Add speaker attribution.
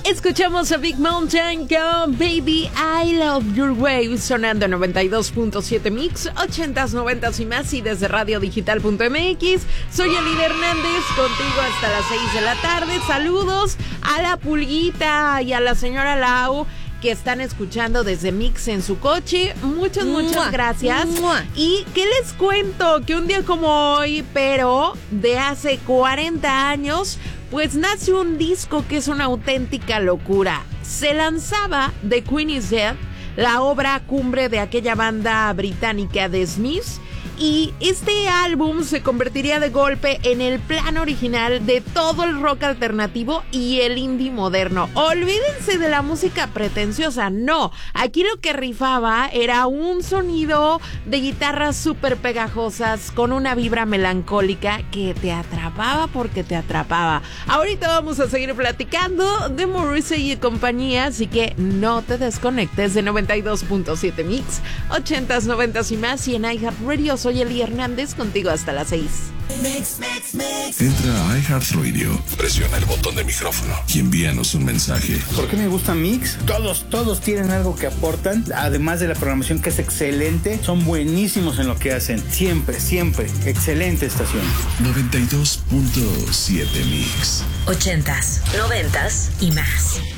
Speaker 1: Escuchamos a Big Mountain con Baby I Love Your Way, sonando 92.7 Mix, 80s, 90s y más, y desde radiodigital.mx. Soy Eli Hernández, contigo hasta las 6 de la tarde. Saludos a la Pulguita y a la señora Lau, que están escuchando desde Mix en su coche. Muchas gracias. Y que les cuento que un día como hoy, pero de hace 40 años, pues nace un disco que es una auténtica locura. Se lanzaba The Queen Is Dead, la obra cumbre de aquella banda británica The Smiths, y este álbum se convertiría de golpe en el plan original de todo el rock alternativo y el indie moderno. Olvídense de la música pretenciosa, no. Aquí lo que rifaba era un sonido de guitarras súper pegajosas con una vibra melancólica que te atrapaba porque te atrapaba. Ahorita vamos a seguir platicando de Morrissey y compañía, así que no te desconectes de 92.7 Mix, 80s, 90s y más, y en iHeartRadio. Soy Eli Hernández, contigo hasta las 6.
Speaker 2: Entra a iHeartRadio, presiona el botón de micrófono y envíanos un mensaje.
Speaker 3: ¿Por qué me gusta Mix? Todos tienen algo que aportan, además de la programación que es excelente. Son buenísimos en lo que hacen, siempre. Excelente estación.
Speaker 2: 92.7 Mix,
Speaker 4: 80s, 90s y más.